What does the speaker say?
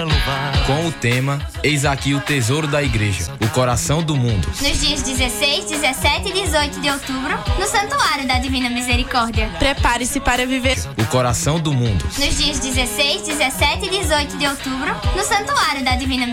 Com o tema Eis aqui o tesouro da igreja, o coração do mundo. Nos dias 16, 17 e 18 de outubro, no Santuário da Divina Misericórdia. Prepare-se para viver O coração do mundo. Nos dias 16, 17 e 18 de outubro, no Santuário da Divina Misericórdia.